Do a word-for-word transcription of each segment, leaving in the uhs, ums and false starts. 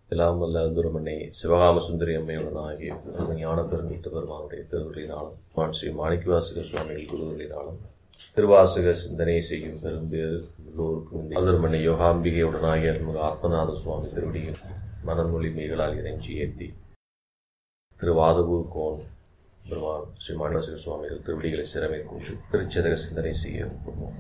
எல்லாம் வல்ல அந்துரமனை சிவகாம சுந்தரி அம்மையுடன் ஆகிய ஞான பெருமித்த பெருமானுடைய திருவருளினாலும் மான் ஸ்ரீ மாணிக்கவாசக சுவாமிகள் குருவருளினாலும் திருவாசக சிந்தனை செய்யும் பெரும்பேறு எல்லோருக்கும் அந்துரமனை யோகாம்பிகையுடன் ஆகிய அருள்மிகு ஆத்மநாத சுவாமி திருவடியில் மனமொழி மெய்களால் இறைஞ்சி ஏற்றி திருவாதவூர் கோன் பெருமான் ஸ்ரீ மாணிக்கவாசக சுவாமிகள் திருவடிகளை சிறமேற்கொண்டு திருச்சதக சிந்தனை செய்ய விரும்புவோம்.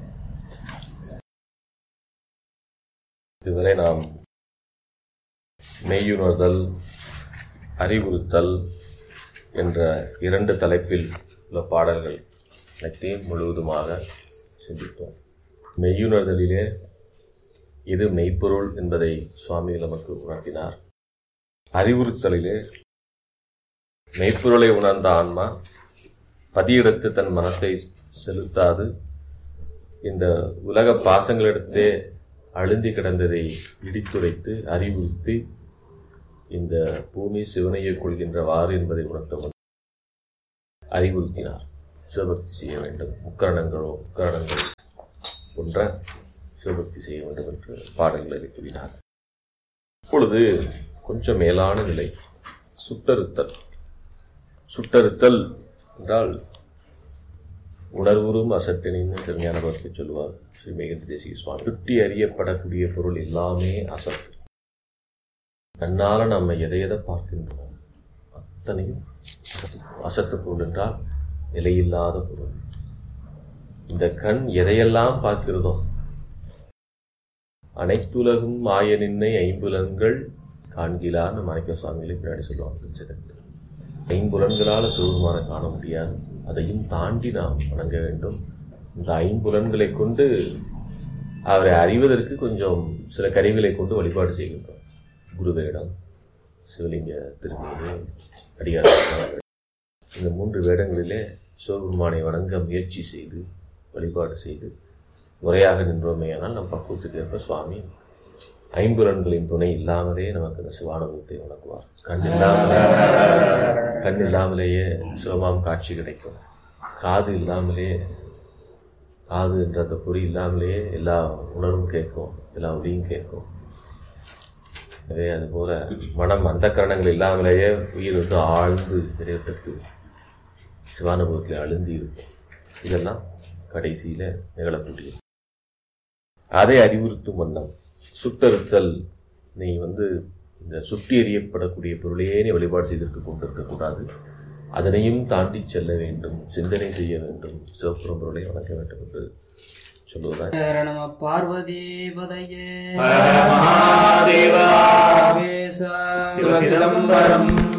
இதுவரை நாம் மெய்யுணர்தல், அறிவுறுத்தல் என்ற இரண்டு தலைப்பில் உள்ள பாடல்கள் அனைத்தையும் முழுவதுமாக சிந்தித்தோம். மெய்யுணர்தலிலே இது மெய்ப்பொருள் என்பதை சுவாமிகள் நமக்கு உணர்த்தினார். அறிவுறுத்தலிலே மெய்ப்பொருளை உணர்ந்த ஆன்மா பதியிடத்து தன் மனத்தை செலுத்தாது இந்த உலக பாசங்களிடத்தே அழுந்தி கிடந்ததை இடித்துரைத்து அறிவுறுத்தி இந்த பூமி சிவனையை கொள்கின்றவாறு என்பதை உணர்த்தவன் அறிவுறுத்தினார். சிவபக்தி செய்ய வேண்டும், முக்கரணங்களோ முக்கரணங்கள் போன்ற சிவபக்தி செய்ய வேண்டும் என்று பாடல்களை கூறினார். இப்பொழுது கொஞ்சம் மேலான நிலை சுட்டறுத்தல். சுட்டறுத்தல் என்றால் உணர்வுறும் அசட்டினின்னு திருஞான பக்தி சொல்லுவார் ஸ்ரீ மேகந்தி தேசிக சுவாமி. சுட்டி அறியப்படக்கூடிய பொருள் எல்லாமே அசத்து. கண்ணால நம்ம எதை எதை பார்க்கின்றோம் அத்தனையும் அசத்து பொருள் என்றால் நிலையில்லாத பொருள். இந்த கண் எதையெல்லாம் பார்க்கிறதோ அனைத்துலகும் மாய நின்னை ஐம்புலன்கள் காண்கிலான்னு மாணிக்க சுவாமிகளை பின்னாடி சொல்லுவாங்க. ஐம்புலன்களால் சிவபெருமான காண முடியாது, அதையும் தாண்டி நாம் வணங்க வேண்டும். இந்த ஐம்புலன்களை கொண்டு அவரை அறிவதற்கு கொஞ்சம் சில கருவிகளை கொண்டு வழிபாடு செய்கின்றோம். குருவேடம், சிவலிங்க திருமேனி, அடியார், இந்த மூன்று வேடங்களிலே சிவபெருமானை வணங்க முயற்சி செய்து வழிபாடு செய்து முறையாக நின்றோமேயானால் நம் பக்குவத்துக்கு ஏற்ப சுவாமி ஐம்புலன்களின் துணை இல்லாமலே நமக்கு அந்த சிவானுபவத்தை வணங்குவார். கண் இல்லாமலே கண் இல்லாமலேயே சிவமாம் காட்சி கிடைக்கும். காது இல்லாமலே காது என்ற அந்த பொறி இல்லாமலேயே எல்லா உணர்வும் கேட்கும், எல்லா ஒளியும் கேட்கும். அதே அதுபோல மனம் அந்த கரணங்கள் இல்லாமலேயே உயிர் வந்து ஆழ்ந்து இறைவத்துக்கு சிவானுபவத்தில் அழுந்தி இருக்கும். இதெல்லாம் கடைசியில் நிகழக்கூடியது. அதை அறிவுறுத்தும் வண்ணம் சுட்டறுத்தல். நீ வந்து இந்த சுட்டி எறியப்படக்கூடிய பொருளையே நீ வழிபாடு செய்திருக்க கொண்டிருக்கக்கூடாது, அதனையும் தாண்டி செல்ல வேண்டும், சிந்தனை செய்ய வேண்டும், சிவபுரம் பொருளை வணங்க வேண்டும் என்று சொல்லுவதாய். நம பார்வதி பதையே மகாதேவா சிவசிதம்பரம்